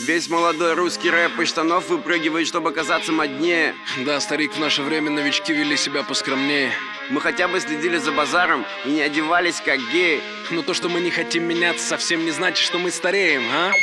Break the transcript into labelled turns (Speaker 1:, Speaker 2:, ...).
Speaker 1: Весь молодой русский рэп из штанов выпрыгивает, чтобы казаться моднее.
Speaker 2: Да, старик, в наше время новички вели себя поскромнее.
Speaker 1: Мы хотя бы следили за базаром и не одевались как геи.
Speaker 2: Но то, что мы не хотим меняться, совсем не значит, что мы стареем, а?